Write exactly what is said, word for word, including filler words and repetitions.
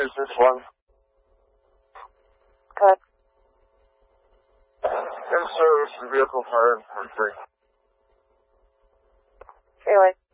use this one. Good. In service and vehicle hire for free. Really?